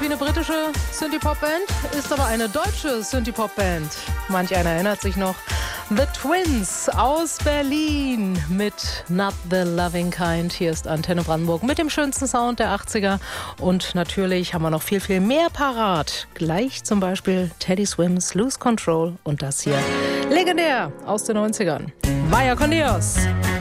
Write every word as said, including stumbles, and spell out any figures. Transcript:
wie eine britische Synthie-Pop-Band, ist aber eine deutsche Synthie-Pop-Band. Manch einer erinnert sich noch. The Twins aus Berlin mit Not the Loving Kind. Hier ist Antenne Brandenburg mit dem schönsten Sound der achtziger. Und natürlich haben wir noch viel, viel mehr parat. Gleich zum Beispiel Teddy Swims Lose Control und das hier legendär aus den neunzigern. Vaya con Dios!